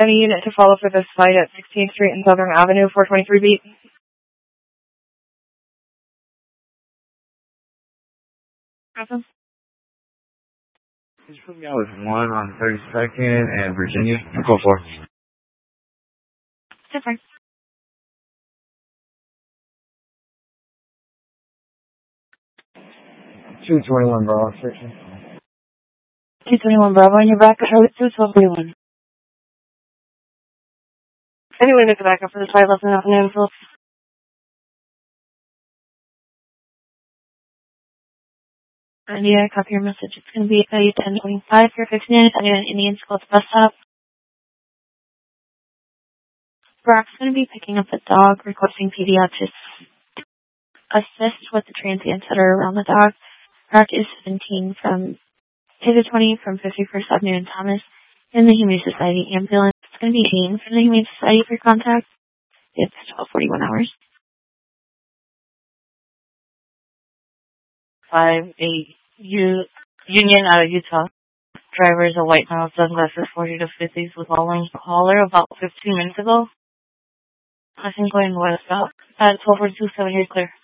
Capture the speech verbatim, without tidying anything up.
Any unit to follow for this flight at sixteenth Street and Southern Avenue, four twenty-three beat. Awesome. Just put me out with one on thirty-second and Virginia. Go for it. Different. two twenty-one Bravo, section. two twenty-one Bravo, and you're back at Charlotte two twelve forty-one. Anyway, make it back up for the flight less than half an hour, Phillips. And yeah, copy your message. It's going to be at ten twenty-five. You're fixing it at an Indian School at the bus stop. Brock's going to be picking up the dog, requesting pediatrics assist with the transients that are around the dog. Brock is seventeen from K to twenty from fifty-first Avenue and Thomas in the Humane Society ambulance. It's going to be Jane from the Humane Society for contact. It's twelve forty-one hours. five eight U Union out of Utah. Driver is a white male, sunglasses, forty to fifties with orange collar about fifteen minutes ago. I think going west out at twelve forty-two, seven, you're clear.